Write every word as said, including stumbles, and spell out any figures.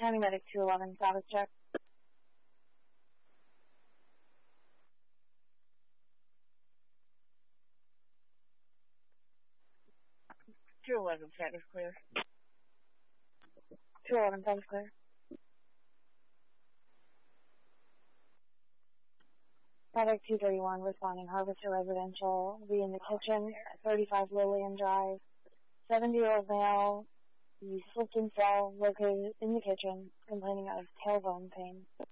County Medic two eleven, status check. two eleven, status clear. two eleven, status clear. Medic two thirty-one, responding Harvester Residential, be in the kitchen, thirty-five Lillian Drive. seventy-year-old male, he slipped and fell, located in the kitchen, complaining of tailbone pain.